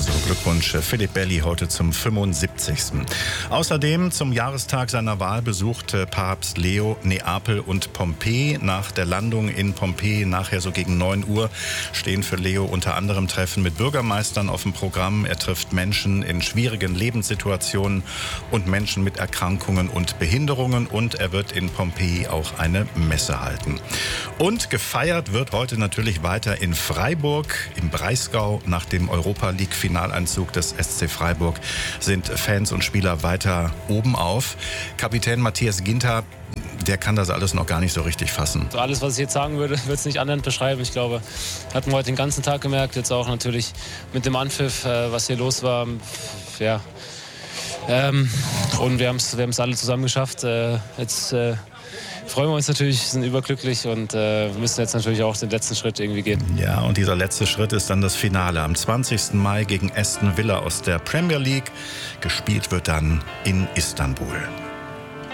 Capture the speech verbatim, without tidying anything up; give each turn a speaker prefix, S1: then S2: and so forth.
S1: Also Glückwunsch Philipp Belli heute zum fünfundsiebzigsten Außerdem zum Jahrestag seiner Wahl besuchte Papst Leo Neapel und Pompeji. Nach der Landung in Pompeji nachher so gegen neun Uhr stehen für Leo unter anderem Treffen mit Bürgermeistern auf dem Programm. Er trifft Menschen in schwierigen Lebenssituationen und Menschen mit Erkrankungen und Behinderungen. Und er wird in Pompeji auch eine Messe halten. Und gefeiert wird heute natürlich weiter in Freiburg im Breisgau. Nach dem Europa-League-Finaleinzug des S C Freiburg sind Fans und Spieler weiter oben auf. Kapitän Matthias Ginter, der kann das alles noch gar nicht so richtig fassen.
S2: Alles, was ich jetzt sagen würde, wird es nicht anderen beschreiben. Ich glaube, hat man heute den ganzen Tag gemerkt. Jetzt auch natürlich mit dem Anpfiff, äh, was hier los war. Ja. Ähm, und wir haben es wir alle zusammen geschafft. Äh, jetzt äh, freuen wir uns natürlich, sind überglücklich und äh, müssen jetzt natürlich auch den letzten Schritt irgendwie gehen.
S1: Ja, und dieser letzte Schritt ist dann das Finale am zwanzigsten Mai gegen Aston Villa aus der Premier League. Gespielt wird dann in Istanbul.